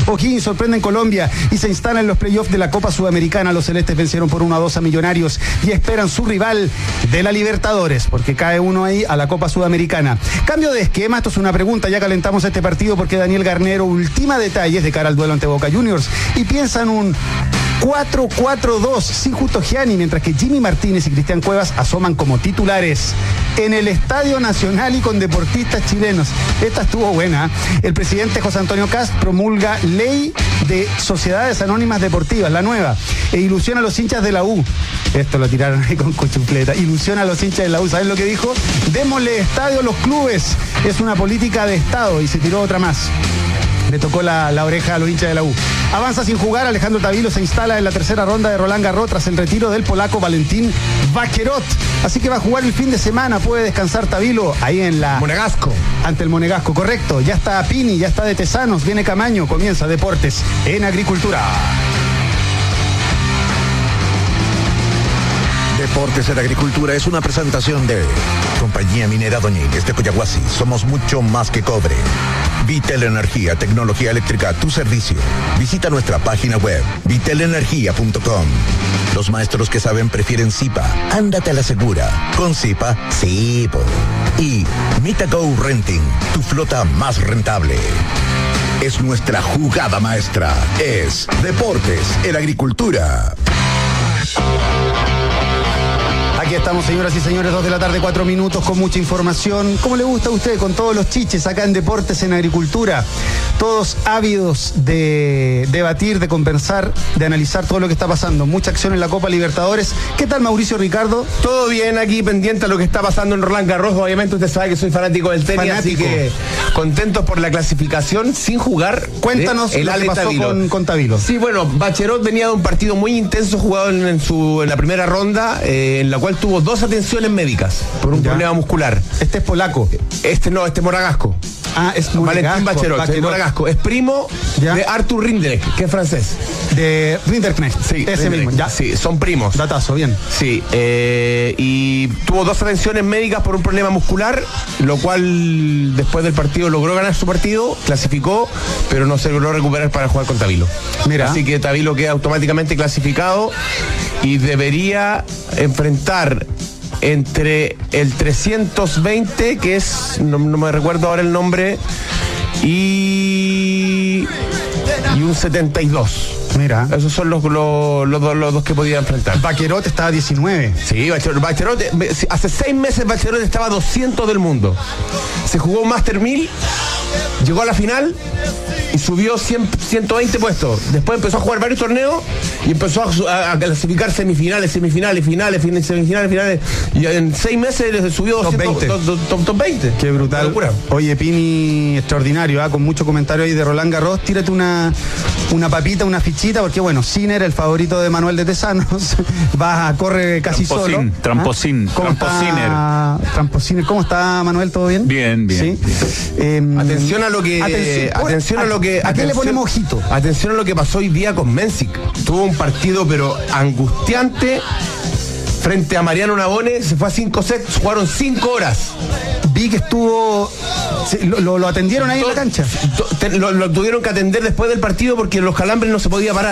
O'Higgins sorprende en Colombia y se instala en los playoffs de la Copa Sudamericana. Los celestes vencieron por 1-2 a Millonarios y esperan su rival de la Libertadores, porque cae uno ahí a la Copa Sudamericana. Cambio de esquema, esto es una pregunta, ya calentamos este partido porque Daniel Garnero ultima detalles de cara al duelo ante Boca Juniors y piensa en un 4-4-2 sin Justo Gianni, mientras que Jimmy Martínez y Cristian Cuevas asoman como titulares en el Estadio Nacional y con deportistas chilenos. Esta estuvo buena. El presidente José Antonio Kast promulga ley de sociedades anónimas deportivas, la nueva, e ilusiona a los hinchas de la U. Esto lo tiraron ahí con cochufleta. Ilusiona a los hinchas de la U. ¿Saben lo que dijo? Démosle estadio a los clubes. Es una política de Estado. Y se tiró otra más. Le tocó la oreja a los hinchas de la U. Avanza sin jugar, Alejandro Tavilo se instala en la tercera ronda de Roland Garros tras el retiro del polaco Valentín Baccherot. Así que va a jugar el fin de semana, puede descansar Tavilo ahí en la... Monegasco. Ante el Monegasco, correcto. Ya está Pini, ya está de Tesanos, viene Camaño, comienza Deportes en Agricultura. Deportes en Agricultura es una presentación de Compañía Minera Doñínguez de Coyahuasi. Somos mucho más que cobre. Vitel Energía, tecnología eléctrica a tu servicio. Visita nuestra página web, vitelenergia.com. Los maestros que saben prefieren Zipa. Ándate a la segura. Con Zipa, sí. Y Mitago Renting, tu flota más rentable. Es nuestra jugada maestra. Es Deportes en Agricultura. Aquí estamos, señoras y señores, 2 de la tarde, 4 minutos, con mucha información. ¿Cómo le gusta a usted? Con todos los chiches acá en Deportes en Agricultura. Todos ávidos de debatir, de conversar, de analizar todo lo que está pasando. Mucha acción en la Copa Libertadores. ¿Qué tal, Mauricio Ricardo? Todo bien, aquí pendiente a lo que está pasando en Roland Garros. Obviamente usted sabe que soy fanático del tenis, así que contentos por la clasificación sin jugar. Cuéntanos lo que pasó con Tavilo. Sí, bueno, Baccherot venía de un partido muy intenso jugado en la primera ronda, en la cual tuvo 2 atenciones médicas por un problema muscular. Este es polaco. Este es monegasco. Ah, es Valentín Baccherot. Es monegasco. Es primo de Arthur Rinderknecht, que es francés. De Rinderknecht. Sí, ese mismo. Ya. Sí, son primos. Datazo, bien. Sí, y tuvo 2 atenciones médicas por un problema muscular, lo cual después del partido logró ganar su partido, clasificó, pero no se logró recuperar para jugar con Tavilo. Mira. Así que Tavilo queda automáticamente clasificado y debería enfrentar entre el 320, que es, no me recuerdo ahora el nombre, y un 72. Mira. Esos son los dos que podía enfrentar. Baccherot estaba 19. Sí, Baccherot, hace 6 meses Baccherot estaba a 200 del mundo. Se jugó un Master 1000, llegó a la final y subió 120 puestos. Después empezó a jugar varios torneos y empezó a clasificar semifinales, finales. Y en 6 meses le subió top 20. Top 20. Qué brutal. Oye, Pini, extraordinario, con mucho comentario ahí de Roland Garros. Tírate una papita, una fichita, porque bueno, Sinner, el favorito de Manuel de Tesanos, corre casi solo. Tramposín. Tramposiner. ¿Cómo está, Manuel? ¿Todo bien? Bien. ¿Sí? Atención a lo que... ¿A qué le ponemos ojito? Atención a lo que pasó hoy día con Mensik. Tuvo un partido pero angustiante frente a Mariano Navone. Se fue a 5 sets, jugaron 5 horas. Vi que estuvo... Lo atendieron ahí en la cancha. Lo tuvieron que atender después del partido porque los calambres no se podía parar.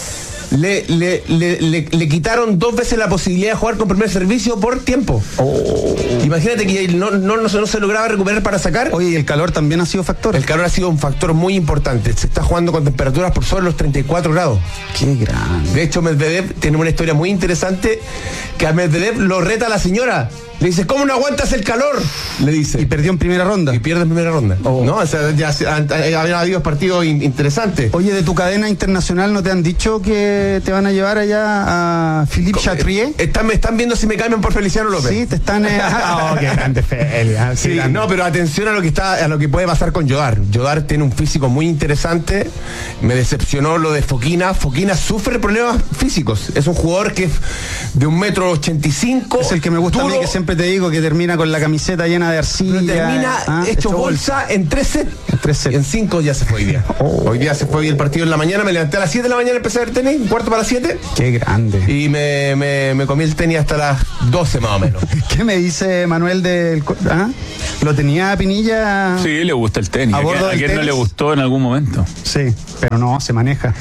Le quitaron 2 veces la posibilidad de jugar con primer servicio por tiempo. Imagínate que no se lograba recuperar para sacar. Oye, y el calor también ha sido factor. El calor ha sido un factor muy importante. Se está jugando con temperaturas por sobre los 34 grados. Qué grande. De hecho, Medvedev tiene una historia muy interesante, que a Medvedev lo reta a la señora. Le dice, ¿cómo no aguantas el calor? Le dice. Y perdió en primera ronda. Y pierde en primera ronda. ¿No? O sea, ya habían habido partidos interesantes. Oye, de tu cadena internacional, ¿no te han dicho que te van a llevar allá a Philippe Chatrier? Me están viendo si me cambian por Feliciano López. Sí, te están... qué grande Felia. Sí, no, pero atención a lo que puede pasar con Jodar. Jodar tiene un físico muy interesante. Me decepcionó lo de Fokina. Fokina sufre problemas físicos. Es un jugador que es de 1,85 m. Es el que me gusta duro, a mí, que siempre te digo que termina con la camiseta llena de arcilla. Termina hecho bolsa en 3 sets. En 5 ya se fue hoy día. Hoy día se fue el partido en la mañana. Me levanté a las 7 de la mañana, empecé a ver tenis, 7:15. Qué grande. Y me comí el tenis hasta las 12 más o menos. ¿Qué me dice Manuel del... ¿Ah? ¿Lo tenía Pinilla? Sí, le gusta el tenis. ¿A bordo ¿A del quién no tenis? le gustó en algún momento? Sí, pero no, se maneja.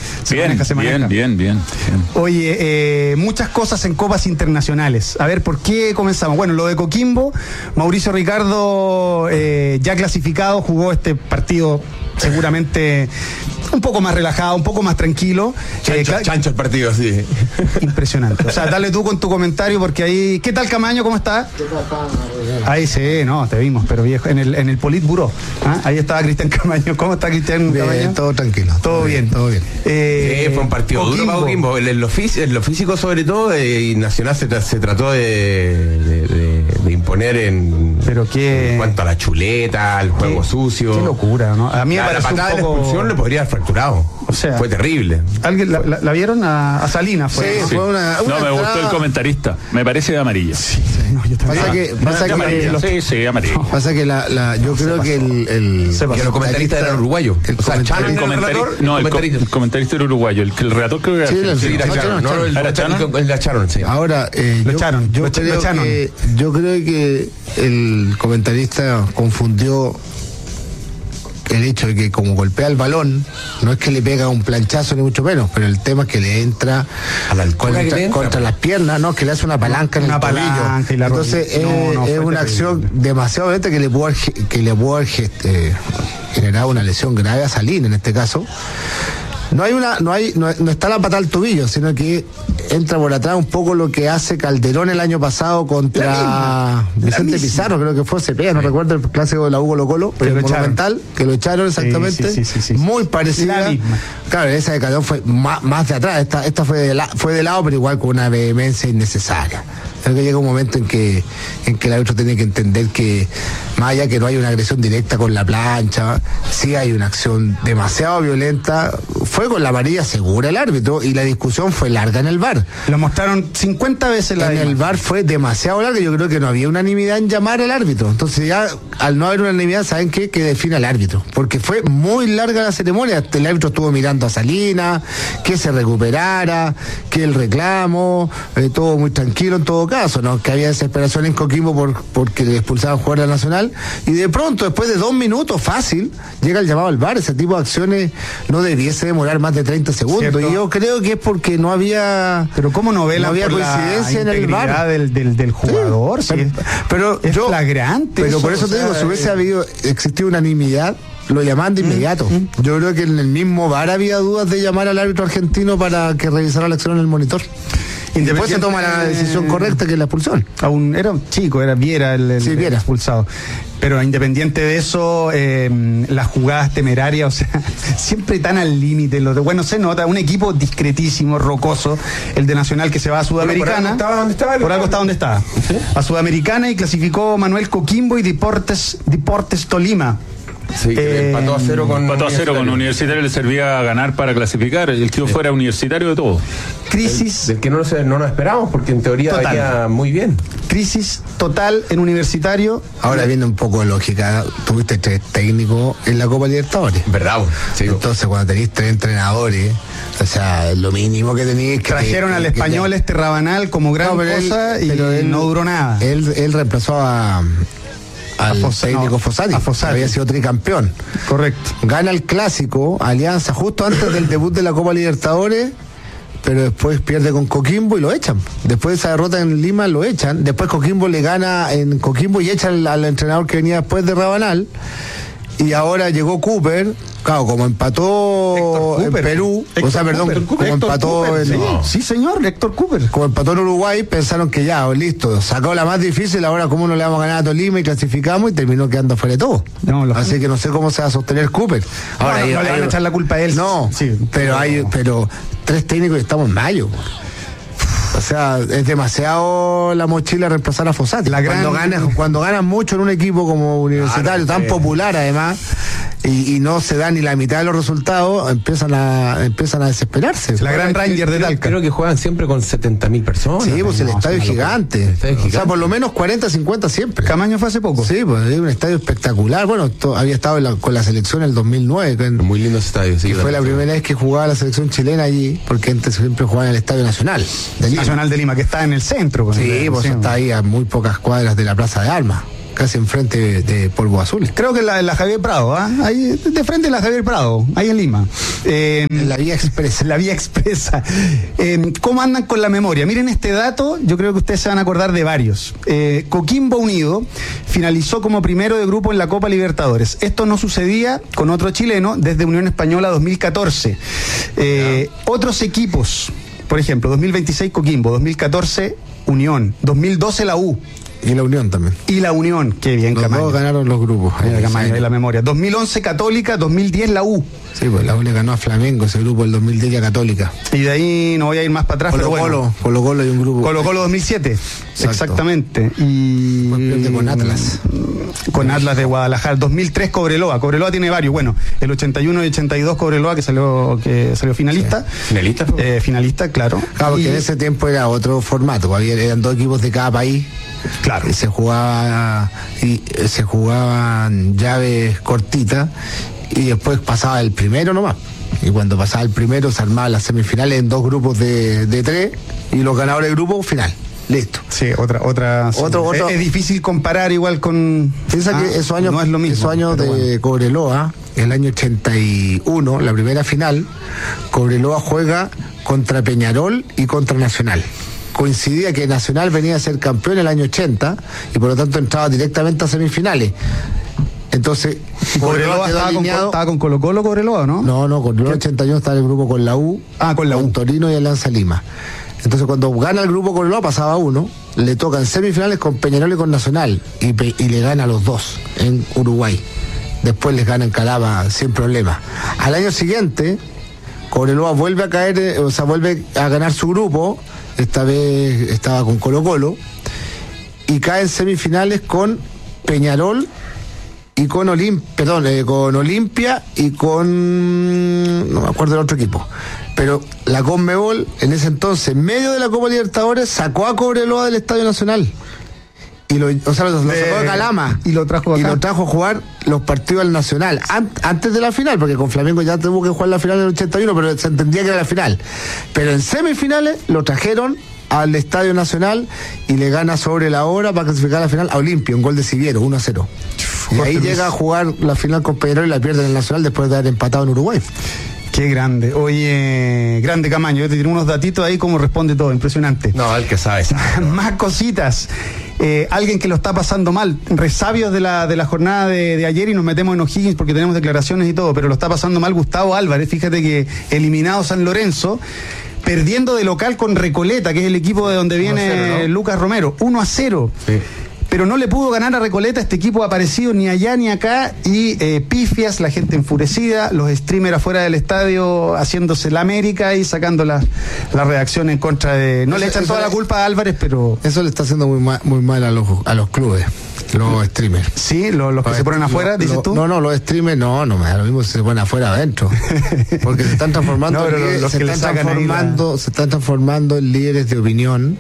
Bien. Oye, muchas cosas en copas internacionales. A ver, ¿por qué comenzamos? Bueno, lo de Coquimbo, Mauricio Ricardo, ya clasificado, jugó este partido seguramente un poco más relajado, un poco más tranquilo. Chancho el partido, sí. Impresionante. O sea, dale tú con tu comentario, porque ahí... ¿Qué tal, Camaño? ¿Cómo está? Ahí sí, no, te vimos, pero viejo, en el Politburó. ¿Ah? Ahí estaba Cristian Camaño. ¿Cómo está Cristian Camaño? Bien, todo tranquilo. Todo bien. Todo bien. Sí, fue un partido duro para Coquimbo. En lo físico sobre todo, y Nacional se trató de imponer en cuanto a la chuleta, al juego sucio. Qué locura, ¿no? A mí me la pareció patada un poco... de la expulsión le podría haber fracturado. O sea, fue terrible. ¿Alguien la vieron a Salinas? Sí, ¿no? fue una No, me gustó el comentarista. Me parece de amarilla. Sí, no, yo también. Pasa que amarilla. Sí, amarilla. pasa que yo creo que Que los comentaristas eran uruguayos. El O sea, Chano era el relator, el comentarista era uruguayo. El relator creo que era. Sí, Sí, la echaron. No, ¿Era Chano? la echaron, sí. Ahora, Lo echaron, yo lo creo echaron. que el comentarista confundió el hecho de que como golpea el balón, no es que le pega un planchazo ni mucho menos, pero el tema es que le entra A la altura que le entra, contra las piernas, no, que le hace una palanca en Una el tobillo. palanca y la Entonces rodilla. No, es fue una terrible. acción demasiado violenta que le pudo haber generado una lesión grave a Salín en este caso. No está la patada al tobillo, sino que entra por atrás un poco lo que hace Calderón el año pasado contra Vicente Pizarro, creo que fue Cepeda, no recuerdo, el clásico de la U Colo-Colo, pero lo el echaron. Monumental, que lo echaron exactamente, Sí. muy parecida. La misma. Claro, esa de Calderón fue más de atrás, esta fue de lado, pero igual con una vehemencia innecesaria. Creo que llega un momento en que el árbitro tiene que entender que, más allá que no hay una agresión directa con la plancha, sí hay una acción demasiado violenta. Fue con la amarilla segura el árbitro y la discusión fue larga en el VAR. Lo mostraron 50 veces En el VAR fue demasiado larga, yo creo que no había unanimidad en llamar al árbitro. Entonces ya, al no haber unanimidad, ¿saben qué? Que define al árbitro. Porque fue muy larga la ceremonia. El árbitro estuvo mirando a Salinas, que se recuperara, que el reclamo, todo muy tranquilo en todo caso, ¿no? Que había desesperación en Coquimbo porque le expulsaban jugar a la Nacional. Y de pronto, después de 2 minutos, fácil, llega el llamado al VAR. Ese tipo de acciones no debiese demorar más de 30 segundos. ¿Cierto? Y yo creo que es porque no había... Pero ¿cómo no velan había por coincidencia la en el integridad VAR del jugador? Sí, pero es yo, flagrante. Pero por eso o te sea, digo, si hubiese existido unanimidad, lo llamaban de inmediato. Yo creo que en el mismo VAR había dudas de llamar al árbitro argentino para que revisara la acción en el monitor. Y después se toma la decisión correcta, que es la expulsión. Era un chico, era Viera el Viera. expulsado. Pero independiente de eso, las jugadas temerarias, o sea, siempre tan al límite. Bueno, se nota, un equipo discretísimo, rocoso, el de Nacional que se va a Sudamericana. Por algo está donde está. ¿Sí? A Sudamericana y clasificó Manuel Coquimbo y Deportes Tolima. Sí, que empató a 0 con Empató a 0 con Universitario, le servía a ganar para clasificar. El que fuera Universitario de todo. Crisis. Del que no nos esperábamos, porque en teoría Total. venía muy bien. Crisis total en Universitario. Ahora, viendo un poco de lógica, tuviste 3 técnicos en la Copa Libertadores. ¿Verdad? Sí. Entonces, cuando tenéis 3 entrenadores, o sea, lo mínimo que tenéis que... Trajeron al español Rabanal como gran cosa pero y no duró nada. Él reemplazó al técnico Fossati, a Fossati. había sido tricampeón. Correcto. Gana el clásico, Alianza, justo antes del debut de la Copa Libertadores, pero después pierde con Coquimbo y lo echan. Después de esa derrota en Lima lo echan. Después Coquimbo le gana en Coquimbo y echan al entrenador que venía después de Rabanal. Y ahora llegó Cooper, claro, como empató en Perú, como empató en... Sí, señor, Héctor Cooper. Como empató en Uruguay, pensaron que ya, listo, sacó la más difícil, ahora cómo no le vamos a ganar a Tolima y clasificamos, y terminó quedando fuera de todo. Así que no sé cómo se va a sostener Cooper. Ahora, no le van a echar la culpa a él. No, sí, pero 3 técnicos y estamos en mayo. O sea, es demasiado la mochila a reemplazar a Fossati. Cuando ganas mucho en un equipo como Universitario, tan popular además, y no se da ni la mitad de los resultados, empiezan a desesperarse. La gran Ranger de Talca. Creo que juegan siempre con 70.000 personas. Sí, pues el estadio es gigante. O sea, por lo menos 40, 50 siempre. Camaño fue hace poco. Sí, pues es un estadio espectacular. Bueno, había estado con la selección en el 2009. Muy lindo ese estadio, sí. Fue la primera vez que jugaba la selección chilena allí, porque antes siempre jugaba en el Estadio Nacional de Lima. Nacional de Lima, que está en el centro. Pues, sí, pues está ahí a muy pocas cuadras de la Plaza de Armas, casi enfrente de Polvo Azul. Creo que la Javier Prado, ahí de frente de la Javier Prado, ahí en Lima. En la Vía Expresa. La Vía Expresa. ¿Cómo andan con la memoria? Miren este dato, yo creo que ustedes se van a acordar de varios. Coquimbo Unido finalizó como primero de grupo en la Copa Libertadores. Esto no sucedía con otro chileno desde Unión Española 2014. Otros equipos, por ejemplo, 2026 Coquimbo, 2014 Unión, 2012 la U. Y la Unión también. Y la Unión, qué bien, los Camaño. Dos ganaron los grupos. Camaño, de la memoria. 2011 Católica, 2010 la U. Sí, pues la U le ganó a Flamengo, ese grupo del 2010 a Católica. Y de ahí no voy a ir más para atrás, pero bueno. Colo-Colo y un grupo. Colo-Colo 2007. Exacto. Exactamente. Y con Atlas. Con Atlas de Guadalajara. 2003 Cobreloa. Cobreloa tiene varios. Bueno, el 81 y 82 Cobreloa que salió finalista. Sí. ¿Finalista? Finalista, claro. Claro, porque en ese tiempo era otro formato. Eran dos equipos de cada país. Claro. Se jugaban llaves cortitas y después pasaba el primero nomás. Y cuando pasaba el primero se armaban las semifinales en dos grupos de 3 y los ganadores del grupo final. Listo. Sí, otra. Es difícil comparar igual con. Piensa que esos años, no es lo mismo, esos años de bueno. Cobreloa, el año 81, la primera final, Cobreloa juega contra Peñarol y contra Nacional. Coincidía que Nacional venía a ser campeón el año 80 y por lo tanto entraba directamente a semifinales. Entonces, Cobreloa estaba con Colo-Colo, Cobreloa, ¿no? No, Cobreloa 81 estaba en el grupo con la U, con Torino y Alianza Lima. Entonces, cuando gana el grupo Cobreloa, pasaba uno, le tocan semifinales con Peñarol y con Nacional y le gana a los dos en Uruguay. Después les gana en Calama sin problema. Al año siguiente, Cobreloa vuelve a caer, vuelve a ganar su grupo. Esta vez estaba con Colo-Colo y cae en semifinales con Peñarol y con Olimpia y con no me acuerdo del otro equipo, pero la Conmebol en ese entonces en medio de la Copa Libertadores sacó a Cobreloa del Estadio Nacional y lo sacó de Calama y lo trajo a jugar los partidos al Nacional antes de la final, porque con Flamengo ya tuvo que jugar la final en el 81, pero se entendía que era la final. Pero en semifinales lo trajeron al Estadio Nacional y le gana sobre la hora para clasificar a la final a Olimpia, un gol de Siviero, 1-0. Y ahí llega a jugar la final con Peñarol y la pierde en el Nacional después de haber empatado en Uruguay. Qué grande. Oye, grande Camaño, yo te tiro unos datitos ahí como responde todo, impresionante. No, el que sabe. Más cositas. Alguien que lo está pasando mal, resabios de la jornada de ayer y nos metemos en O'Higgins porque tenemos declaraciones y todo, pero lo está pasando mal Gustavo Álvarez. Fíjate que eliminado San Lorenzo, perdiendo de local con Recoleta, que es el equipo de donde viene 1-0, ¿no? Lucas Romero, 1-0. Sí. Pero no le pudo ganar a Recoleta, este equipo ha aparecido ni allá ni acá, y pifias, la gente enfurecida, los streamers afuera del estadio haciéndose la América y sacando la reacción en contra de... No le echan toda la culpa a Álvarez, pero... Eso le está haciendo muy mal a los clubes, los streamers. Sí, los que se ponen afuera, dices tú. No, los streamers no me da lo mismo si se ponen afuera adentro. Porque se están transformando, se están transformando en líderes de opinión.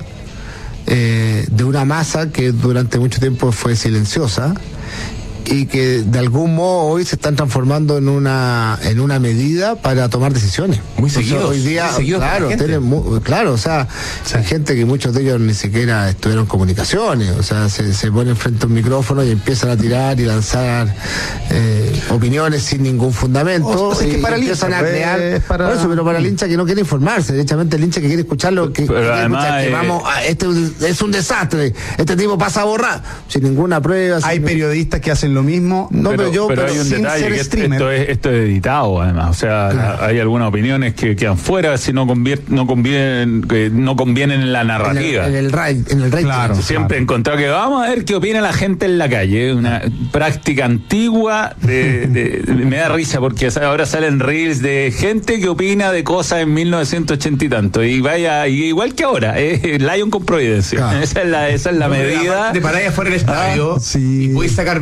De una masa que durante mucho tiempo fue silenciosa y que de algún modo hoy se están transformando en una medida para tomar decisiones. Muy seguidos. Hoy día, claro, hay gente que muchos de ellos ni siquiera estudiaron comunicaciones, se ponen frente a un micrófono y empiezan a tirar y lanzar opiniones sin ningún fundamento. Es que para el hincha, pero para el hincha que no quiere informarse, derechamente el hincha que quiere escucharlo, que quiere escuchar que vamos, este es un desastre, este tipo pasa a borrar, sin ninguna prueba. Hay periodistas que hacen lo mismo, pero hay un detalle, que esto es editado además, claro. Hay algunas opiniones que quedan fuera si no convienen en la narrativa. En el rating. Claro, siempre he encontrado que vamos a ver qué opina la gente en la calle, una práctica antigua me da risa porque ahora salen reels de gente que opina de cosas en 1980 y tanto, y igual que ahora, Lion con Providencia. Claro. Esa es la medida. Te parás afuera del estadio y puedes sacar 20 opiniones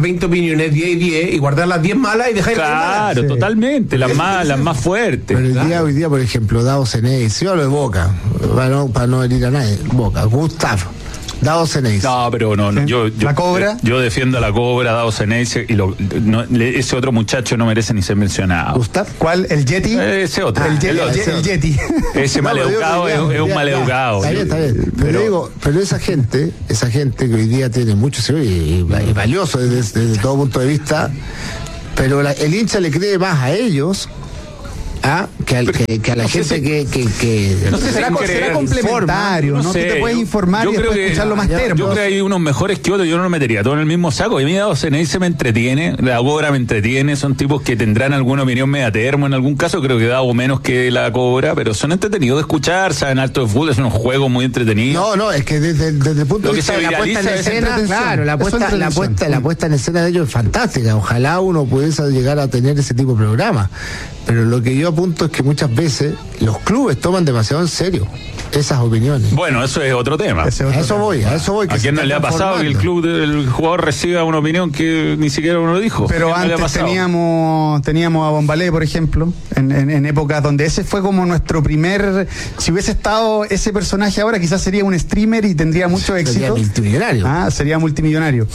opiniones 10 y 10 y guardar las 10 malas y dejar las 10 malas. Claro, Sí. totalmente, las más fuertes. Pero hoy día, por ejemplo, Davo Ceneice, si yo hablo de Boca, para no herir a nadie, Boca, Gustav, Davo Ceneice. No, pero no, yo ¿La Cobra? Yo defiendo a la Cobra, Davo Ceneice, y ese otro muchacho no merece ni ser mencionado. Gustav. ¿Cuál? ¿El Yeti? Ese otro. El Yeti. El Yeti. Ese No, maleducado pero es un ya, maleducado. Está bien. Pero esa gente que hoy día tiene mucho seguridad y valioso desde todo punto de vista, pero el hincha le cree más a ellos que a la gente que no sé, será creer, complementario, ¿no? Tú te puedes informar y después escucharlo más termo. Yo creo que hay unos mejores que otros, yo no lo metería todo en el mismo saco. Y a mí Davo Ceneice me entretiene, la Cobra me entretiene, son tipos que tendrán alguna opinión media termo en algún caso, creo que Davo menos que la Cobra, pero son entretenidos de escuchar, saben harto de fútbol, son unos juegos muy entretenidos. No, es que desde el punto Lo de que vista se de la puesta en viraliza es escena, entretención. claro, la Eso es entretención. puesta en escena de ellos es fantástica. Ojalá uno pudiese llegar a tener ese tipo de programa. Pero lo que yo apunto es que muchas veces los clubes toman demasiado en serio esas opiniones. Bueno, eso es otro tema. Ese A otro eso tema. voy. ¿A que quién no se le ha están pasado que el formando. el jugador reciba una opinión que ni siquiera uno dijo? Pero ¿A quién no le ha antes pasado? teníamos a Bombalé, por ejemplo, en épocas donde ese fue como nuestro primer. Si hubiese estado ese personaje ahora, quizás sería un streamer y tendría mucho éxito. Sería multimillonario. Sería multimillonario.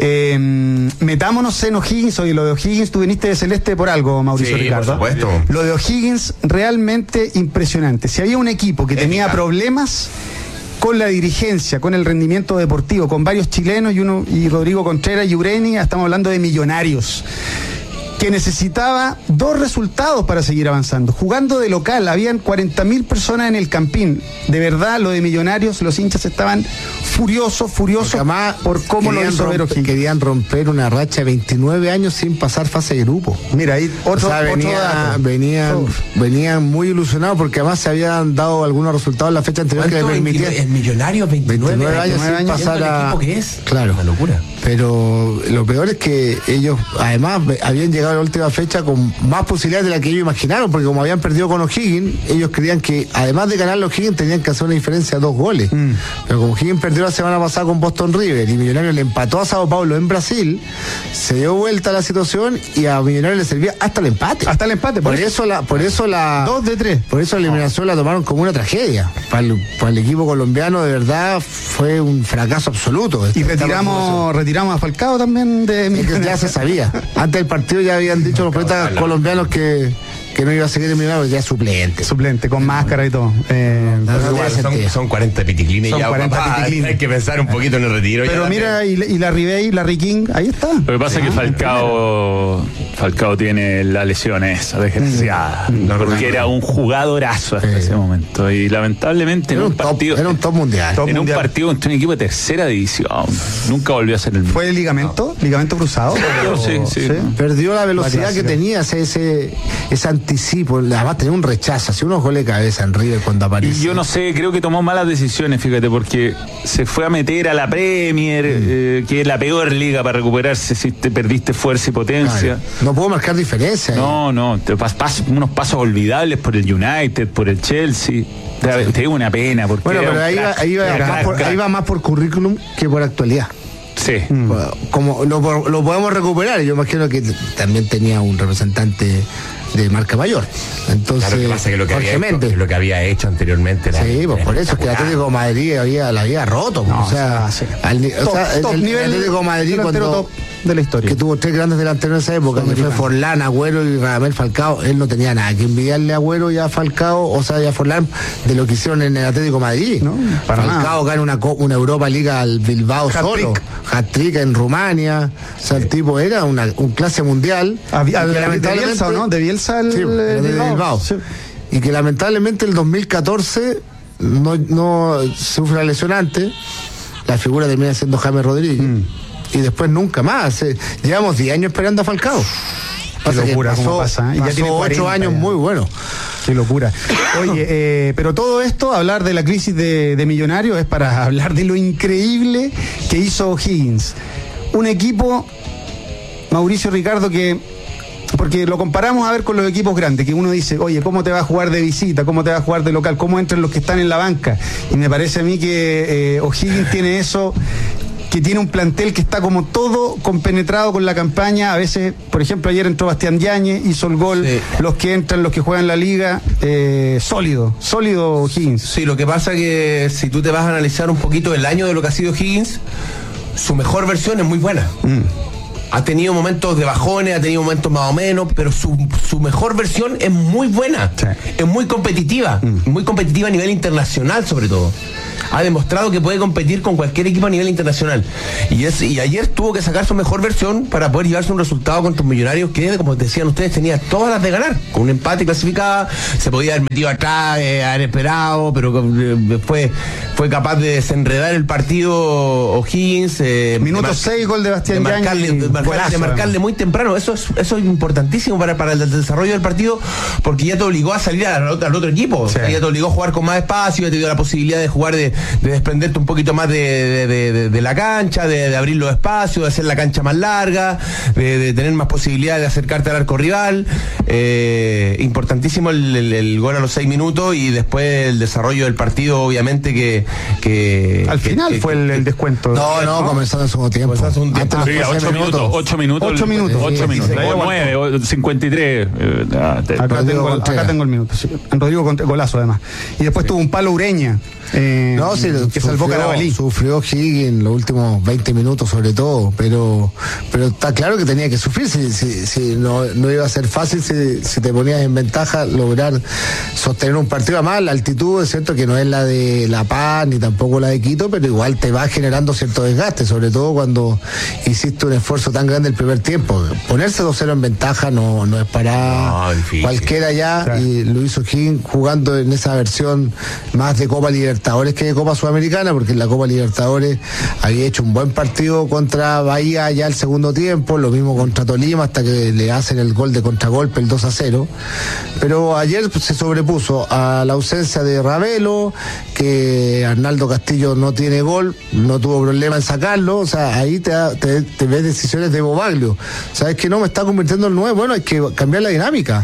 Metámonos en O'Higgins. Oye, lo de O'Higgins, tú viniste de Celeste por algo, Mauricio Sí, Ricardo. por supuesto. Lo de O'Higgins, realmente impresionante. Si había un equipo que tenía Épica. problemas con la dirigencia, con el rendimiento deportivo, con varios chilenos y Rodrigo Contreras y Ureni, estamos hablando de Millonarios, que necesitaba 2 resultados para seguir avanzando. Jugando de local, habían 40.000 personas en el Campín. De verdad, lo de Millonarios, los hinchas estaban furiosos Porque además por cómo lo hizo Vero O'Higgins. querían romper una racha de 29 años sin pasar fase de grupo. Mira, ahí otro dato. Venían muy ilusionados porque además se habían dado algunos resultados en la fecha anterior que le permitían El millonario 29 años sin años, pasar el a... equipo que es. Claro. Una locura. Pero lo peor es que ellos además habían llegado a la última fecha con más posibilidades de la que ellos imaginaron, porque como habían perdido con O'Higgins, ellos creían que además de ganar los O'Higgins tenían que hacer una diferencia de 2 goles. Pero como O'Higgins perdió la semana pasada con Boston River y Millonarios le empató a Sao Paulo en Brasil, se dio vuelta la situación y a Millonarios le servía hasta el empate. Hasta el empate, Por eso la 2 de 3. por eso la eliminación la tomaron como una tragedia. Para el equipo colombiano de verdad fue un fracaso absoluto. Y retiramos a Falcao también de Es que ya se sabía. Antes del partido ya habían dicho los poetas colombianos que no iba a seguir en Millonarios, ya es suplente. con máscara y todo. pero igual Son 40 piticlines Son ya, 40 papá. piticlines. Hay que pensar un poquito en el retiro. Pero ya mira, y la Ribey, la King, ahí está. Lo que pasa es que Falcao tiene la lesión esa desgraciada, porque era un jugadorazo hasta ese momento y lamentablemente era en un un partido top mundial. Top en un mundial. partido contra un equipo de tercera división nunca volvió a ser el mismo. ¿Fue el ligamento cruzado? Sí. Perdió la velocidad Clásico. que tenía, ese anticipo. Además tenía un rechazo, hacía unos goles de cabeza en River cuando Y apareció. yo no sé, creo que tomó malas decisiones, fíjate, porque se fue a meter a la Premier, que es la peor liga para recuperarse si te perdiste fuerza y potencia. Claro, no puedo marcar diferencia. No, te unos pasos olvidables por el United, por el Chelsea. Te digo una pena, porque Bueno, era pero un crack, ahí va más por currículum que por actualidad. Sí. Como lo podemos recuperar, yo imagino que también tenía un representante de marca mayor. Entonces, Claro, que pasa que lo que, Jorge había hecho, Méndez. lo que había hecho anteriormente era, Sí, pues era por eso es que el Atlético de Madrid la había roto. No, o sea, sí. el nivel Atlético de Madrid delantero cuando top de la historia. que tuvo 3 grandes delanteros en esa época, que fue Forlán, Agüero y Radamel Falcao, él no tenía nada que envidiarle a Agüero y a Falcao, o sea, y a Forlán de lo que hicieron en el Atlético de Madrid. No, para Falcao gana una Europa Liga al Bilbao solo, hat-trick en Rumania, o sea, el tipo era un clase mundial. De Bielsa, ¿no? De Bielsa Sí, era de Bilbao. Sí. Y que lamentablemente el 2014 no sufre la lesión antes, la figura termina siendo James Rodríguez. Y después nunca más. Llevamos 10 años esperando a Falcao. Qué locura, cómo pasa, ¿eh? Y ya Pasó tiene 40 8 años ya. muy buenos. Qué locura. Oye, pero todo esto, hablar de la crisis de Millonarios es para hablar de lo increíble que hizo O'Higgins. Un equipo, Mauricio Ricardo, porque lo comparamos a ver con los equipos grandes, que uno dice, oye, ¿cómo te va a jugar de visita? ¿Cómo te va a jugar de local? ¿Cómo entran los que están en la banca? Y me parece a mí que O'Higgins tiene eso que tiene un plantel que está como todo compenetrado con la campaña. A veces, por ejemplo, ayer entró Bastián Yáñez, hizo el gol. Sí. Los que entran, los que juegan la liga, sólido Higgins. Sí, lo que pasa que si tú te vas a analizar un poquito el año de lo que ha sido Higgins, su mejor versión es muy buena. Ha tenido momentos de bajones, ha tenido momentos más o menos, pero su mejor versión es muy buena. Sí. Es muy competitiva a nivel internacional sobre todo. Ha demostrado que puede competir con cualquier equipo a nivel internacional. Y ayer tuvo que sacar su mejor versión para poder llevarse un resultado contra un Millonarios que, como decían ustedes, tenía todas las de ganar. Con un empate clasificada, se podía haber metido atrás, haber esperado, pero fue capaz de desenredar el partido O'Higgins. Minuto 6, gol de Bastián Yáñez. De marcarle muy temprano. Eso es importantísimo para el desarrollo del partido, porque ya te obligó a salir al otro equipo. Sí. Ya te obligó a jugar con más espacio, ya te dio la posibilidad de jugar de desprenderte un poquito más de la cancha, de abrir los espacios, de hacer la cancha más larga, de tener más posibilidades de acercarte al arco rival. Importantísimo el gol a los 6 minutos y después el desarrollo del partido, obviamente que al final fue el descuento. No, comenzando en segundo tiempo. 8 minutos. 8 minutos. 9, 53. Acá tengo el minuto. Sí. Rodrigo golazo además. Y después tuvo un palo Ureña. Que salvó Carabalí. Sufrió Higgins los últimos 20 minutos sobre todo, pero está claro que tenía que sufrir. Si no iba a ser fácil si te ponías en ventaja lograr sostener un partido. Además, la altitud es cierto que no es la de La Paz ni tampoco la de Quito, pero igual te va generando cierto desgaste, sobre todo cuando hiciste un esfuerzo tan grande el primer tiempo. Ponerse 2-0 en ventaja no es para cualquiera ya, claro. Y lo hizo Higgins jugando en esa versión más de Copa Libertadores que de Copa Sudamericana, porque en la Copa Libertadores había hecho un buen partido contra Bahía ya el segundo tiempo, lo mismo contra Tolima, hasta que le hacen el gol de contragolpe, el 2-0. Pero ayer se sobrepuso a la ausencia de Ravelo, que Arnaldo Castillo no tiene gol, no tuvo problema en sacarlo. O sea, ahí te ves decisiones de Bobaglio. ¿Sabes que no me está convirtiendo en 9? Bueno, hay que cambiar la dinámica.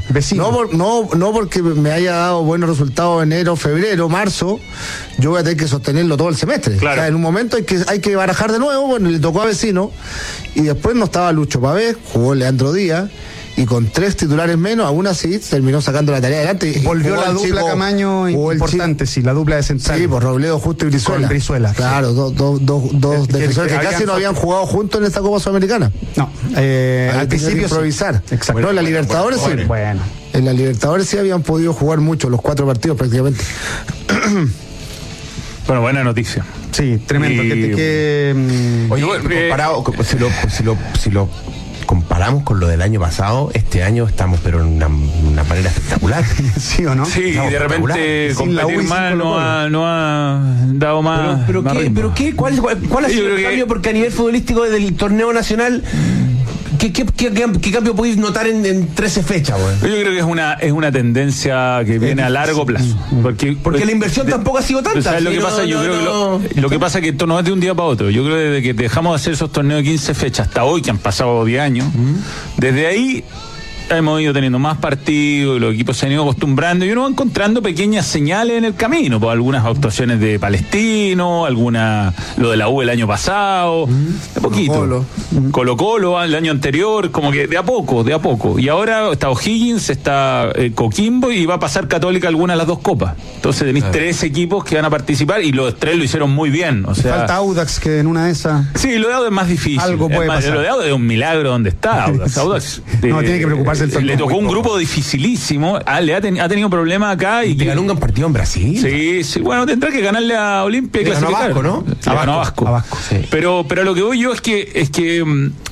No porque me haya dado buenos resultados enero, febrero, marzo, yo voy a tener que sostenerlo todo el semestre. Claro. O sea, en un momento hay que barajar de nuevo. Bueno, le tocó a Vecino y después no estaba Lucho Pavés, jugó Leandro Díaz y con 3 titulares menos, aún así terminó sacando la tarea adelante. Volvió la dupla Camaño importante, sí, la dupla de central. Sí, por Robledo, Justo y Brizuela. Claro, dos defensores que casi no habían jugado juntos en esta Copa Sudamericana. No, al principio improvisar. Exacto. No, en la Libertadores sí. Bueno. En la Libertadores sí habían podido jugar mucho, los 4 partidos prácticamente. Bueno, buena noticia. Sí, tremendo. Oye, comparado, si lo comparamos con lo del año pasado, este año estamos pero en una manera espectacular. ¿Sí o no? Sí, de repente competir más no ha dado más. Pero ¿cuál ha sido el cambio? Porque a nivel futbolístico del torneo nacional, ¿qué cambio podéis notar en 13 fechas, güey? Yo creo que es una tendencia que viene a largo plazo. Porque la inversión tampoco ha sido tanta. ¿Sabes lo que pasa? Yo creo que lo que pasa es que esto no es de un día para otro. Yo creo que desde que dejamos de hacer esos torneos de 15 fechas hasta hoy, que han pasado 10 años, desde ahí hemos ido teniendo más partidos, los equipos se han ido acostumbrando y uno va encontrando pequeñas señales en el camino, pues algunas actuaciones de Palestino, lo de la U el año pasado, de poquito. Colo-Colo el año anterior, como que de a poco. Y ahora está O'Higgins, está Coquimbo y va a pasar Católica alguna de las 2 copas. Entonces tenéis 3 equipos que van a participar y los 3 lo hicieron muy bien. O sea, falta Audax, que en una de esas. Sí, lo de Audax es más difícil. Algo puede pasar. Lo de Audax es un milagro donde está Audax. Audax no, tiene que preocuparse. Le tocó un grupo dificilísimo. Ha tenido problemas acá. Y le ganó un partido en Brasil. Sí. Bueno, tendrá que ganarle a Olimpia y clasificar. A Vasco, ¿no? A Vasco. Sí. Pero lo que voy yo es que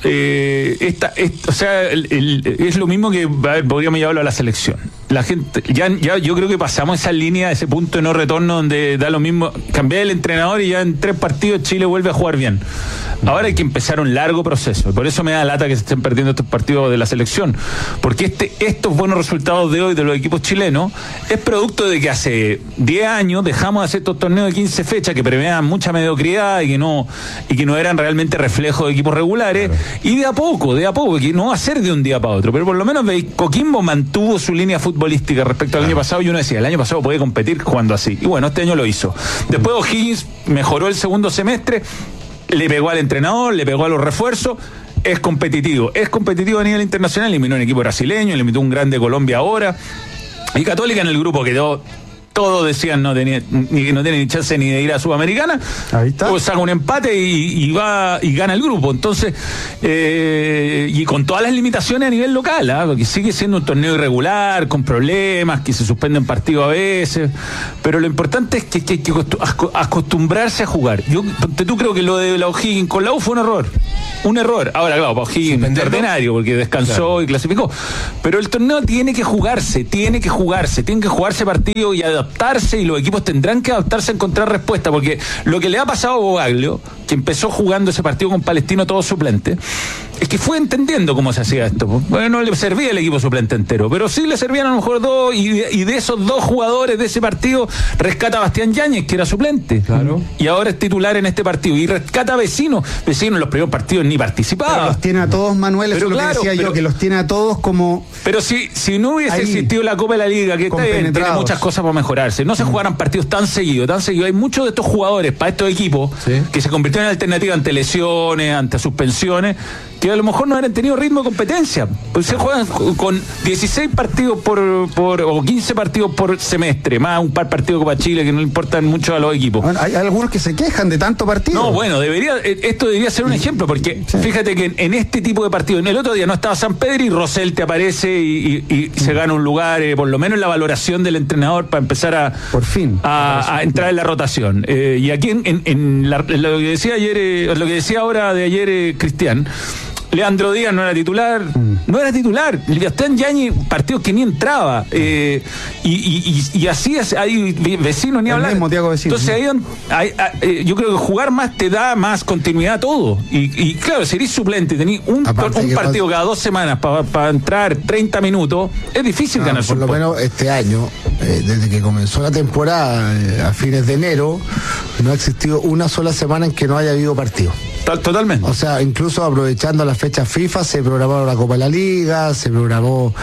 o sea, es lo mismo que podríamos llevarlo a la selección. La gente, ya yo creo que pasamos esa línea, ese punto de no retorno donde da lo mismo, cambiar el entrenador y ya en 3 partidos Chile vuelve a jugar bien. Ahora hay que empezar un largo proceso, y por eso me da lata que se estén perdiendo estos partidos de la selección, porque estos buenos resultados de hoy de los equipos chilenos es producto de que hace 10 años dejamos de hacer estos torneos de 15 fechas que preveían mucha mediocridad y que no eran realmente reflejos de equipos regulares, claro. Y de a poco, que no va a ser de un día para otro, pero por lo menos Coquimbo mantuvo su línea futbolística respecto al año pasado, y uno decía, el año pasado puede competir jugando así, y bueno, este año lo hizo. Después O'Higgins mejoró el segundo semestre. le pegó al entrenador, le pegó a los refuerzos. Es competitivo a nivel internacional. Eliminó un equipo brasileño, eliminó un grande Colombia ahora. Y Católica en el grupo quedó. Todos decían no tiene ni chance ni de ir a Sudamericana. Ahí está. Luego saca un empate y va y gana el grupo. Entonces, y con todas las limitaciones a nivel local, porque sigue siendo un torneo irregular, con problemas, que se suspenden partidos a veces. Pero lo importante es que hay que acostumbrarse a jugar. Tú creo que lo de la O'Higgins con la U fue un error. Un error. Ahora, claro, para O'Higgins extraordinario, porque descansó y clasificó. Pero el torneo tiene que jugarse partido y adaptarse, y los equipos tendrán que adaptarse a encontrar respuesta, porque lo que le ha pasado a Bogaglio, que empezó jugando ese partido con Palestino todo suplente, es que fue entendiendo cómo se hacía esto. Bueno, no le servía el equipo suplente entero, pero sí le servían a lo mejor dos, y de esos dos jugadores de ese partido rescata a Bastián Yáñez, que era suplente. Claro. Y ahora es titular en este partido. Y rescata a Vecino en los primeros partidos ni participaba. Pero los tiene a todos, Manuel, eso es lo que decía yo, que los tiene a todos como... Pero si no hubiese existido la Copa de la Liga, que está bien, tiene muchas cosas para mejorarse, no se jugaran partidos tan seguidos. Hay muchos de estos jugadores para estos equipos que se convirtieron en alternativa ante lesiones, ante suspensiones, que a lo mejor no hubieran tenido ritmo de competencia. Pues se juegan con 16 partidos o 15 partidos por semestre, más un par de partidos de Copa Chile que no le importan mucho a los equipos. Bueno, hay algunos que se quejan de tanto partido. No, bueno, esto debería ser un ejemplo, porque fíjate que en este tipo de partidos, en el otro día no estaba San Pedro y Rosell te aparece y se gana un lugar, por lo menos en la valoración del entrenador, para empezar a entrar en la rotación. Y aquí en lo que decía ayer, lo que decía ahora de ayer Cristian, Leandro Díaz no era titular. Bastián Yáñez, partidos que ni entraba. Y así es, hay Vecino ni hablar. Entonces ahí yo creo que jugar más te da más continuidad a todo. Y claro, si eres suplente, tenés un partido cada 2 semanas para entrar 30 minutos, es difícil ganar. Por lo menos este año, desde que comenzó la temporada, a fines de enero, no ha existido una sola semana en que no haya habido partido. Totalmente. O sea, incluso aprovechando las fechas FIFA, se programó la Copa de la Liga, se programó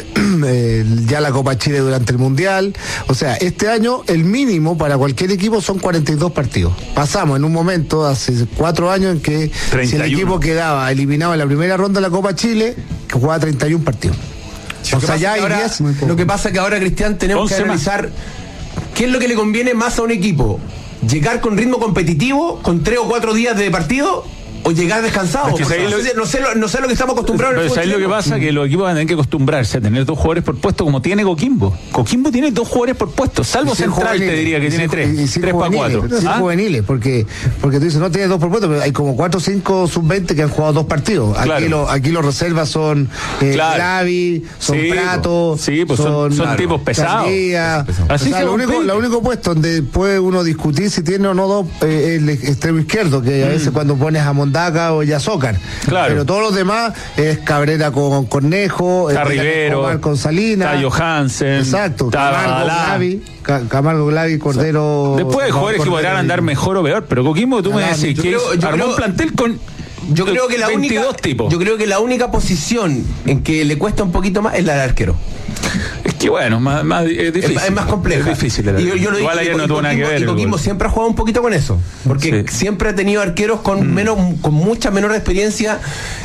ya la Copa Chile durante el Mundial. O sea, este año el mínimo para cualquier equipo son 42 partidos. Pasamos en un momento, hace 4 años, en que 31. Si el equipo quedaba eliminado en la primera ronda de la Copa Chile, que jugaba 31 partidos. O sea, ya hay 10. Lo que pasa es que ahora, Cristian, tenemos que analizar qué es lo que le conviene más a un equipo. ¿Llegar con ritmo competitivo, con 3 o 4 días de partido, o llegar descansado? Es que no sé lo que estamos acostumbrados. Pero ¿sabes lo que pasa? Que los equipos van a tener que acostumbrarse a tener 2 jugadores por puesto, como tiene Coquimbo. Coquimbo tiene 2 jugadores por puesto, salvo Central, te diría que tiene 3 para 4. Juveniles, porque tú dices, no tiene 2 por puesto, pero hay como 4 o 5 sub-20 que han jugado 2 partidos. Claro. Aquí los reservas son Clavi, son Prato, son tipos pesados. Así que lo único puesto donde puede uno discutir si tiene o no 2 el extremo izquierdo, que a veces cuando pones a Mondaca o Yazócar. Claro. Pero todos los demás es Cabrera con Cornejo, está Rivero, con Salinas, está Johansen, exacto, Camargo, Glavi, Cordero. Después de jugadores que podrán andar mejor o peor, pero Coquimbo, tú me decís que armó un plantel con yo creo que la 22 tipos. Yo creo que la única posición en que le cuesta un poquito más es la del arquero. Es que bueno, es difícil. Es más compleja. Es difícil. Igual ayer no tuvo nada que ver. Y Coquimbo siempre ha jugado un poquito con eso. Porque siempre ha tenido arqueros con mucha menor experiencia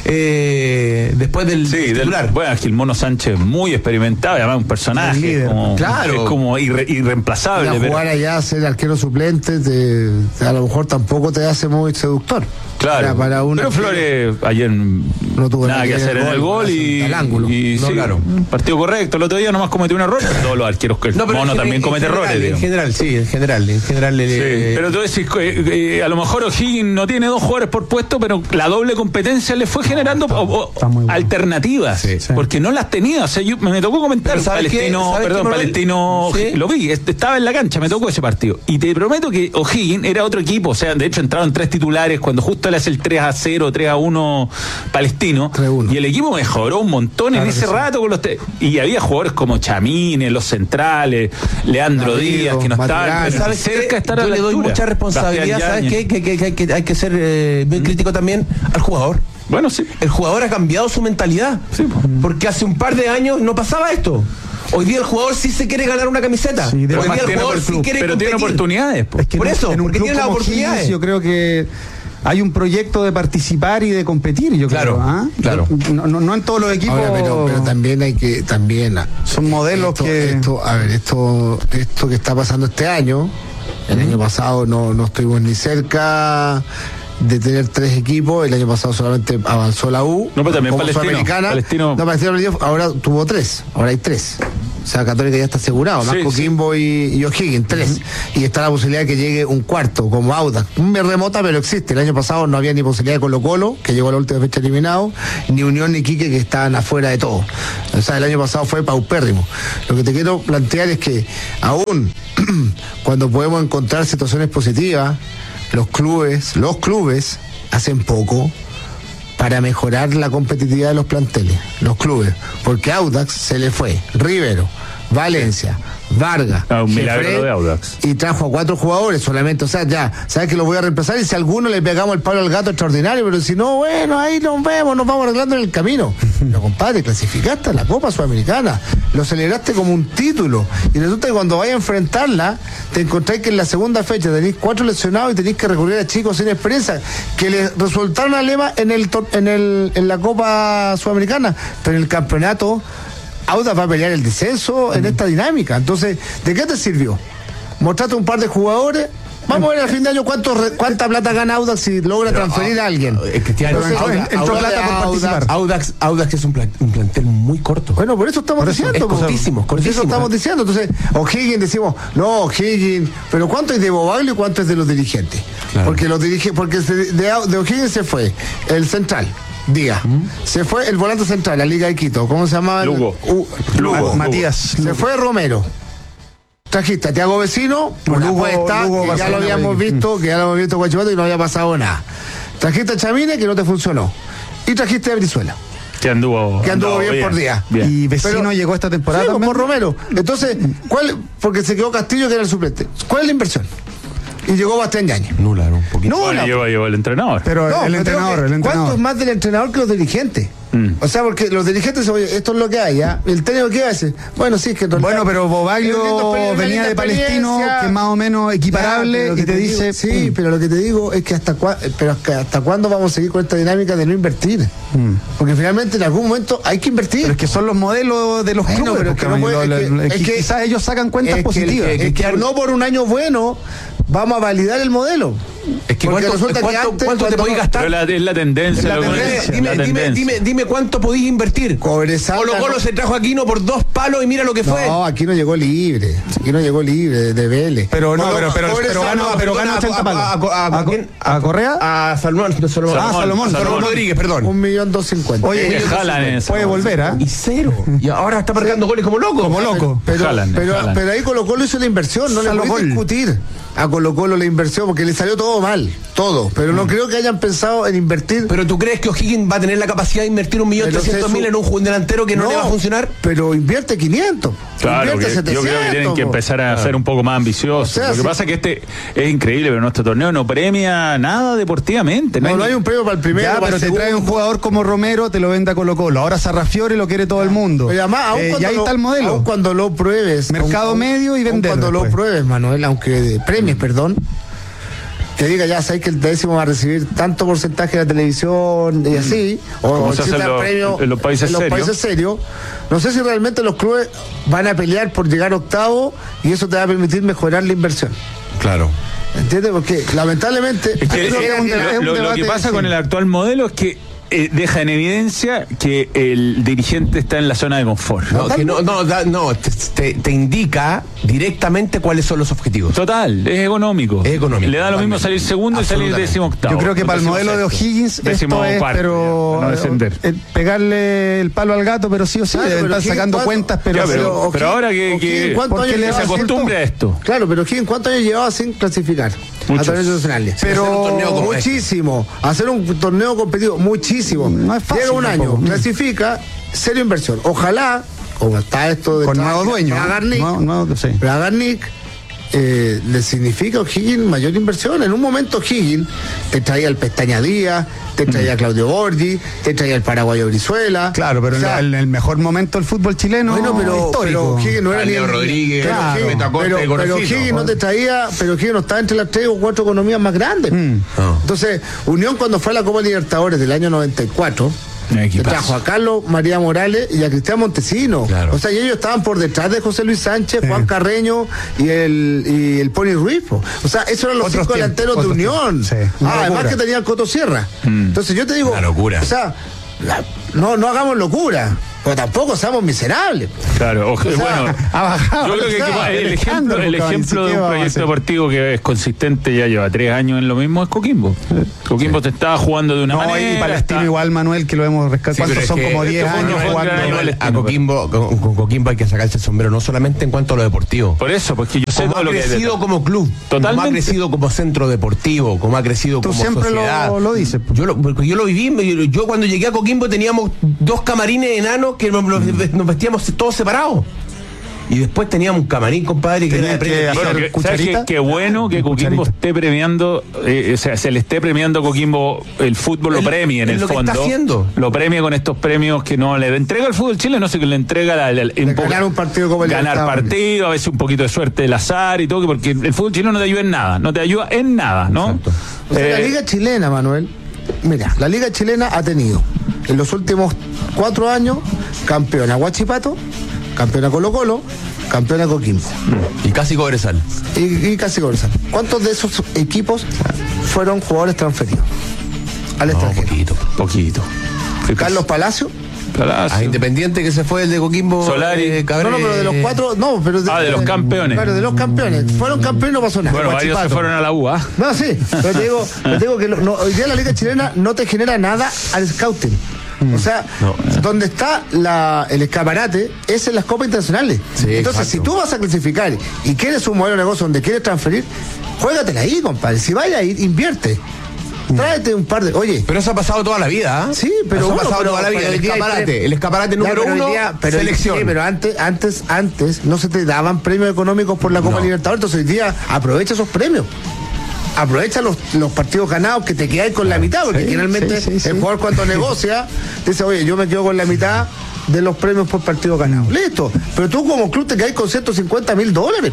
después del titular. Bueno, Gilmono Sánchez muy experimentado, además un personaje. Es como irreemplazable. Y jugar allá, ser arquero suplente, a lo mejor tampoco te hace muy seductor. Claro, pero Flores ayer no tuvo nada que hacer en el gol y partido correcto. El otro día nomás cometió un error. Todos los arqueros que Mono también comete errores. En general. Pero tú decís a lo mejor O'Higgins no tiene 2 jugadores por puesto, pero la doble competencia le fue generando alternativas, porque no las tenía. O sea, me tocó comentar Palestino, lo vi, estaba en la cancha, me tocó ese partido. Y te prometo que O'Higgins era otro equipo. O sea, de hecho entraron 3 titulares cuando justo le hace el 3-0, 3-1 Palestino. 3-1. Y el equipo mejoró un montón en ese rato con los y había jugadores como Chamine, los centrales, Leandro Díaz, que no estaban cerca de estar a la altura. Yo le doy mucha responsabilidad, ¿sabes qué? Que hay que ser bien crítico también al jugador. Bueno, sí. El jugador ha cambiado su mentalidad. Sí. Porque hace un par de años no pasaba esto. Hoy día el jugador sí se quiere ganar una camiseta. Sí, hoy día el jugador sí quiere pero competir. Tiene oportunidades. Es que por eso, porque tiene las oportunidades. Yo creo que hay un proyecto de participar y de competir, yo Claro, creo. ¿Ah? claro. No en todos los equipos. Ahora, pero también hay que, son modelos esto que está pasando este año, el año pasado no estuvimos ni cerca de tener 3 equipos, el año pasado solamente avanzó la U. No, pero también como Sudamericana. Palestino. No, Palestino perdió, ahora tuvo 3, ahora hay 3. O sea, Católica ya está asegurado, más Coquimbo y O'Higgins, 3. Y está la posibilidad de que llegue un cuarto, como Audax. Muy remota, pero existe. El año pasado no había ni posibilidad de Colo-Colo, que llegó a la última fecha eliminado, ni Unión ni Quique, que estaban afuera de todo. O sea, el año pasado fue paupérrimo. Lo que te quiero plantear es que aún cuando podemos encontrar situaciones positivas, los clubes hacen poco para mejorar la competitividad de los planteles, los clubes, porque Audax se le fue, Rivero, Valencia, Vargas, un milagro Jefré, de Audax. y trajo a 4 jugadores solamente, o sea, ya, sabes que lo voy a reemplazar y si a alguno le pegamos el palo al gato extraordinario, pero si no, bueno, ahí nos vemos, nos vamos arreglando en el camino. Pero compadre, clasificaste a la Copa Sudamericana, lo celebraste como un título y resulta que cuando vayas a enfrentarla, te encontráis que en la segunda fecha tenéis 4 lesionados y tenéis que recurrir a chicos sin experiencia, que les resultaron a Lema en la Copa Sudamericana, pero en el campeonato Audax va a pelear el descenso en esta dinámica. Entonces, ¿de qué te sirvió? Mostraste un par de jugadores. Vamos a ver al fin de año cuánta plata gana Audax si logra transferir a alguien. Cristiano, entró plata por participar. Audax es un plantel muy corto. Bueno, por eso estamos diciendo. Es cortísimo. Por eso estamos diciendo. Entonces, O'Higgins decimos, no, O'Higgins, pero ¿cuánto es de Bobaglio y cuánto es de los dirigentes? Claro. Porque de O'Higgins se fue el central. Díaz. Se fue el volante central, la Liga de Quito. ¿Cómo se llama? Lugo. Matías. Se fue Romero. Trajiste a Thiago Vecino, una apuesta, que ya lo habíamos visto, en Guachipato y no había pasado nada. Trajiste a Chamine, que no te funcionó. Y trajiste a Brizuela. Que anduvo bien por día. Bien. Y Vecino llegó esta temporada. Sí, también. por Romero. Entonces, porque se quedó Castillo, que era el suplente. ¿Cuál es la inversión? Y llegó Bastián Yáñez. Nula, un poquito. Bueno, llevó el entrenador. Pero No, el entrenador. ¿Cuánto es más del entrenador que los dirigentes? O sea, porque los dirigentes, oye, esto es lo que hay, ¿ya? El técnico, ¿qué hace? Bueno, sí, es que... Bueno, pero Bobaglio venía de Palestino, que es más o menos equiparable, y te dice... Sí, pero lo que te digo es que hasta cuándo vamos a seguir con esta dinámica de no invertir. Porque finalmente en algún momento hay que invertir. Pero es que son los modelos de los clubes. Pero es que no puede, es que quizás ellos sacan cuentas positivas. Es que no por un año bueno vamos a validar el modelo. Es que ¿cuánto te podéis gastar? Pero es la tendencia. Dime cuánto podéis invertir. Colo se trajo a Aquino por 2 palos y mira lo que fue. No, aquí no llegó libre. Aquí no llegó libre de Vélez. Pero gana 80 palos. ¿A Correa? A Salomón Rodríguez, perdón. 1.250.000. Oye, puede volver, ¿ah? Y 0. Y ahora está marcando goles como loco. Pero ahí Colo-Colo hizo la inversión, no le podéis discutir a Colo-Colo la inversión, porque le salió todo mal, todo, pero no creo que hayan pensado en invertir. ¿Pero tú crees que O'Higgins va a tener la capacidad de invertir 1.300.000 en un delantero que no le va a funcionar? Pero invierte 500. Claro, invierte 700, yo creo que tienen que empezar a ser un poco más ambiciosos. Lo que pasa es que es increíble, pero nuestro torneo no premia nada deportivamente. No hay un premio para el primero. Ya, pero te trae un jugador como Romero, te lo vende a Colo-Colo. Ahora Sarrafiore lo quiere todo el mundo. Y además, y ahí está el modelo. Aún cuando lo pruebes. Mercado medio y vender. Cuando lo pruebes, Manuel, aunque premies, perdón. Que diga, ya sabes que el 10º va a recibir tanto porcentaje de la televisión y así, o se hace en los países serios. No sé si realmente los clubes van a pelear por llegar octavo y eso te va a permitir mejorar la inversión. Claro. ¿Entiendes? Porque lamentablemente lo que pasa con el actual modelo es que deja en evidencia que el dirigente está en la zona de confort. Te indica directamente cuáles son los objetivos. Total, es económico. Le da lo mismo salir segundo y salir 18º. Yo creo que para el modelo de O'Higgins esto es, pero no descender. Pegarle el palo al gato, pero sí o sí, deben estar sacando cuentas, pero ahora que se acostumbre a esto. Claro, pero ¿en cuántos años llevaba sin clasificar a torneos nacionales? Pero muchísimo. Hacer un torneo competitivo, muchísimo. No es fácil. Llega un año, clasifica, serio inversión. Ojalá, como está esto de con nuevo dueño. Bragarnik, le significa a O'Higgins mayor inversión. En un momento O'Higgins te traía el Pestaña Díaz, te traía a Claudio Borgi, te traía el paraguayo Brizuela. Claro, pero en el mejor momento del fútbol chileno pero O'Higgins no era Leo Rodríguez, pero O'Higgins no te traía, pero O'Higgins no estaba entre las 3 o 4 economías más grandes. Entonces, Unión cuando fue a la Copa Libertadores del año 94, le trajo a Carlos María Morales y a Cristian Montesino. Claro. O sea, y ellos estaban por detrás de José Luis Sánchez, Juan Carreño y el Pony Ruiz. O sea, esos eran los 5 delanteros de Unión. Sí, además que tenía el Coto Sierra. Entonces yo te digo, una locura. O sea, no hagamos locura. Pero tampoco seamos miserables. Claro, bueno, yo creo que el ejemplo de un proyecto deportivo que es consistente ya lleva 3 años en lo mismo es Coquimbo. Coquimbo te estaba jugando de una manera. Y Palestino igual, Manuel, que lo hemos rescatado. ¿Cuántos son? Como 10 años jugando. A Coquimbo, con Coquimbo hay que sacarse el sombrero, no solamente en cuanto a lo deportivo. Por eso, porque yo sé todo lo que ha crecido como club, totalmente. Como ha crecido como centro deportivo, como ha crecido como sociedad. Tú siempre lo dices. Porque yo lo viví. Yo cuando llegué a Coquimbo teníamos 2 camarines enanos que nos vestíamos todos separados. Y después teníamos un camarín, compadre, que ¿sabes qué bueno que Coquimbo esté premiando, o sea, se le esté premiando a Coquimbo el fútbol, lo premia en el fondo. Está haciendo. Lo premia con estos premios que no le entrega al fútbol chileno, no sé, que le entrega ganar un partido como el ganar partido, a veces un poquito de suerte del azar y todo, porque el fútbol chileno no te ayuda en nada, ¿no? Exacto. O sea, la Liga Chilena, Manuel, mira, la Liga Chilena ha tenido en los últimos 4 años campeona Huachipato, campeona Colo-Colo, campeona Coquimbo. Y casi Cobresal. Y casi Cobresal. ¿Cuántos de esos equipos fueron jugadores transferidos al extranjero? Poquito. Carlos Palacio. A Independiente, que se fue el de Coquimbo. Solari. No, pero de los 4, no, pero de los campeones. Claro, de los campeones. Fueron campeones, no pasó nada. Bueno, varios se fueron a la U, No, sí, pero te digo que hoy día la Liga Chilena no te genera nada al scouting. O sea, donde está el escaparate es en las copas internacionales. Sí, entonces, si tú vas a clasificar y quieres un modelo de negocio donde quieres transferir, juégatela ahí, compadre. Si vaya a ir, invierte. Tráete un par de. Oye. Pero eso ha pasado toda la vida, ¿eh? Sí, pero. Eso ha pasado toda la vida. El escaparate número 1, selección. Sí, pero antes no se te daban premios económicos por la Copa Libertadores. Entonces hoy día aprovecha esos premios. Aprovecha los partidos ganados, que te quedáis con la mitad, porque generalmente el jugador cuando negocia dice, oye, yo me quedo con la mitad de los premios por partido ganado. Listo. Pero tú como club te quedáis con $150,000,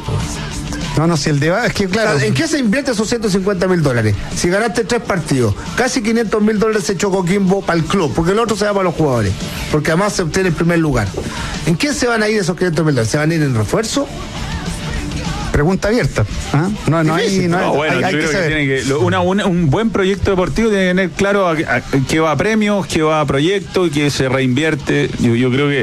pues. No, si el debate es que, claro. ¿En qué se invierte esos $150,000? Si ganaste 3 partidos, casi $500,000 se echó Coquimbo para el club, porque el otro se va para los jugadores, porque además se obtiene el primer lugar. ¿En qué se van a ir esos $500,000? ¿Se van a ir en refuerzo? Pregunta abierta. No hay que saber. Un buen proyecto deportivo tiene que tener claro a qué va a premios, qué va a proyectos y qué se reinvierte. Yo creo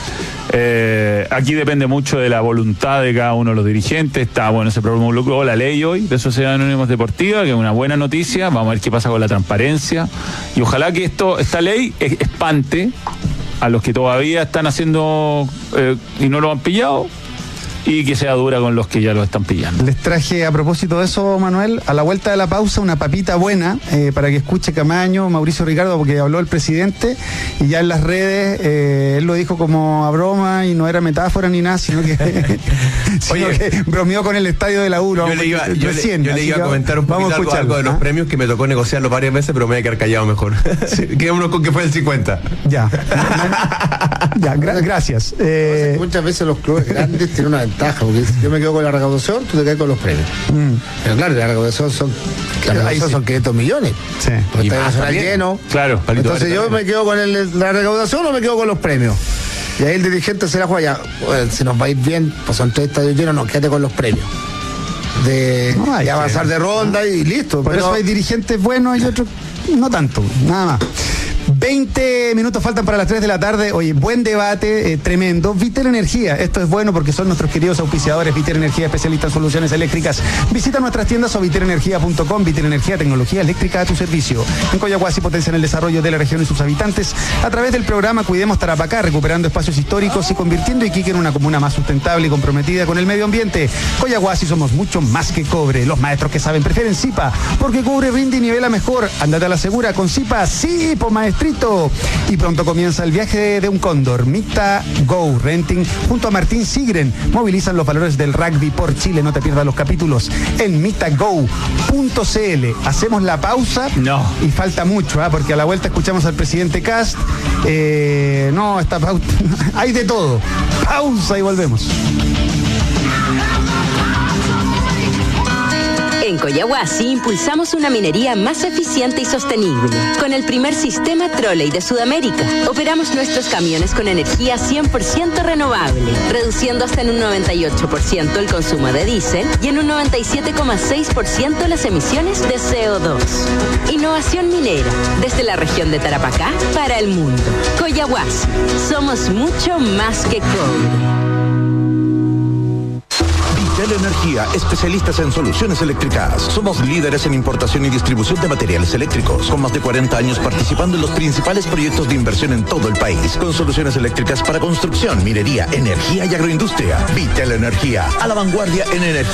que aquí depende mucho de la voluntad de cada uno de los dirigentes. Se promulgó la ley hoy de Sociedades Anónimas Deportivas, que es una buena noticia. Vamos a ver qué pasa con la transparencia. Y ojalá que esta ley espante a los que todavía están haciendo y no lo han pillado, y que sea dura con los que ya lo están pillando. Les traje, a propósito de eso, Manuel, a la vuelta de la pausa, una papita buena para que escuche Camaño, Mauricio Ricardo, porque habló el presidente y ya en las redes él lo dijo como a broma y no era metáfora ni nada, sino que bromeó con el estadio de la U. Yo le iba a comentar un poquito algo de los premios, que me tocó negociarlo varias veces, pero me voy a quedar callado mejor. Quedémonos con que fue el 50. Ya, gracias. Muchas veces los clubes grandes tienen una ventaja, porque si yo me quedo con la recaudación, tú te quedas con los premios. Pero claro, la recaudación son 500 millones. Sí. Porque está nacional lleno. Claro. Entonces yo me quedo con la recaudación o me quedo con los premios. Y ahí el dirigente se la juega, si nos va a ir bien, pues son 3 estadios llenos, no, quédate con los premios. De avanzar de ronda y listo. Por eso hay dirigentes buenos y otros no tanto, nada más. 20 minutos faltan para las 3 de la tarde. Oye, buen debate, tremendo. Vitel Energía, esto es bueno porque son nuestros queridos auspiciadores. Vitel Energía, especialista en soluciones eléctricas. Visita nuestras tiendas o vitelenergia.com. Vitel Energía, tecnología eléctrica a tu servicio. En Coyahuasi potencian el desarrollo de la región y sus habitantes a través del programa Cuidemos Tarapacá, recuperando espacios históricos y convirtiendo Iquique en una comuna más sustentable y comprometida con el medio ambiente. Coyahuasi somos mucho más que cobre. Los maestros que saben prefieren Zipa, porque cobre rinde y nivela mejor. Ándate a la segura con Zipa. Sí, po maestrito. gratuito. Y pronto comienza el viaje de un cóndor. Mita Go Renting junto a Martín Sigren movilizan los valores del rugby por Chile. No te pierdas los capítulos en mitago.cl. Hacemos la pausa. No. Y falta mucho, porque a la vuelta escuchamos al presidente Kast. No, esta pausa. Hay de todo. Pausa y volvemos. En Coyahuasi impulsamos una minería más eficiente y sostenible. Con el primer sistema Trolley de Sudamérica, operamos nuestros camiones con energía 100% renovable, reduciendo hasta en un 98% el consumo de diésel y en un 97,6% las emisiones de CO2. Innovación minera, desde la región de Tarapacá para el mundo. Coyahuasi, somos mucho más que cobre. Teleenergia, especialistas en soluciones eléctricas. Somos líderes en importación y distribución de materiales eléctricos, con más de 40 años participando en los principales proyectos de inversión en todo el país, con soluciones eléctricas para construcción, minería, energía y agroindustria. Teleenergia, a la vanguardia en energía.